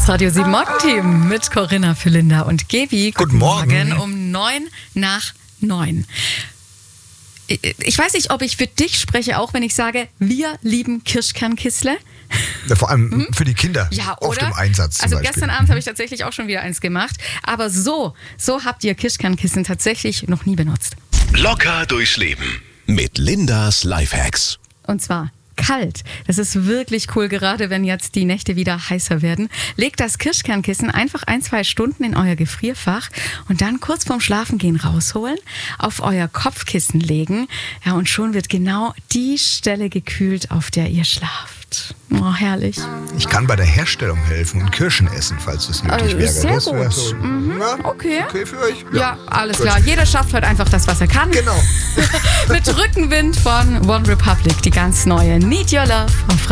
Radio 7 Morgenteam mit Corinna, Philinda und Gevi. Guten Morgen. Um 9:09. Ich weiß nicht, ob ich für dich spreche, auch wenn ich sage, wir lieben Kirschkernkissle. Ja, vor allem für die Kinder. Ja, oft oder? im Einsatz zum Also Beispiel. gestern Abend habe ich tatsächlich auch schon wieder eins gemacht. Aber so habt ihr Kirschkernkissen tatsächlich noch nie benutzt. Locker durchs Leben mit Lindas Lifehacks. Und zwar kalt. Das ist wirklich cool, gerade wenn jetzt die Nächte wieder heißer werden. Legt das Kirschkernkissen einfach 1-2 Stunden in euer Gefrierfach und dann kurz vorm Schlafengehen rausholen, auf euer Kopfkissen legen. Ja, und schon wird genau die Stelle gekühlt, auf der ihr schlaft. Oh, herrlich. Ich kann bei der Herstellung helfen und Kirschen essen, falls es nötig wäre. Sehr Das wäre gut. so, ja, Okay. okay für euch? Ja, alles gut. klar. Jeder schafft heute einfach das, was er kann. Genau. Mit Rückenwind von One Republic, die ganz neue Need Your Love auf